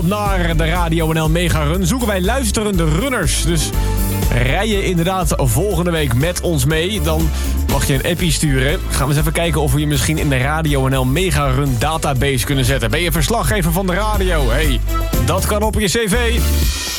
Naar de Radio NL Mega Run zoeken wij luisterende runners. Dus rij je inderdaad volgende week met ons mee, dan mag je een appie sturen. Gaan we eens even kijken of we je misschien in de Radio NL Mega Run database kunnen zetten. Ben je verslaggever van de radio? Hey, dat kan op je cv.